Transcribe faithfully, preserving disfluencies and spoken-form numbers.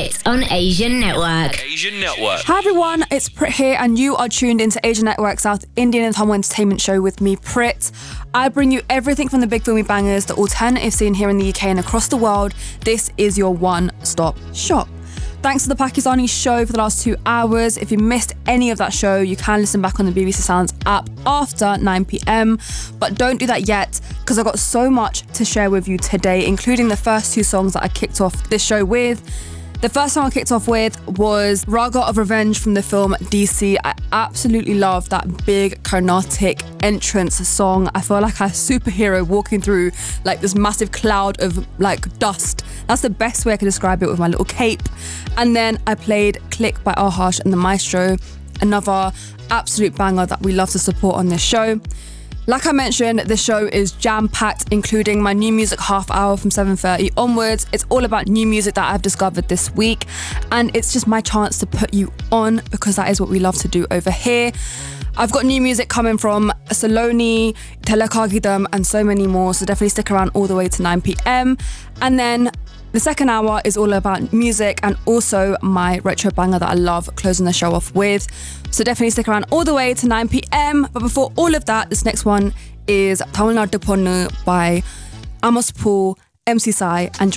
Prit on Asian Network. Asian Network. Hi everyone, it's Prit here and you are tuned into Asian Network South Indian and Tamil Entertainment Show with me, Prit. I bring you everything from the big filmy bangers, the alternative scene here in the U K and across the world. This is your one-stop shop. Thanks to the Pakistani show for the last two hours. If you missed any of that show, you can listen back on the B B C Sounds app after nine p.m. But don't do that yet, because I've got so much to share with you today, including the first two songs that I kicked off this show with. The first song I kicked off with was Raga of Revenge from the film D C. I absolutely love that big Carnatic entrance song. I feel like a superhero walking through like this massive cloud of like dust. That's the best way I can describe it, with my little cape. And then I played Click by Ahash and the Maestro, another absolute banger that we love to support on this show. Like I mentioned, the show is jam-packed, including my new music half hour from seven thirty onwards. It's all about new music that I've discovered this week, and it's just my chance to put you on, because that is what we love to do over here. I've got new music coming from Saloni, Telekagidam, and so many more, so definitely stick around all the way to nine p.m. And then the second hour is all about music and also my retro banger that I love closing the show off with. So definitely stick around all the way to nine p.m. But before all of that, this next one is Tamil Nadu Ponnu by Amos Pool, M C Sai and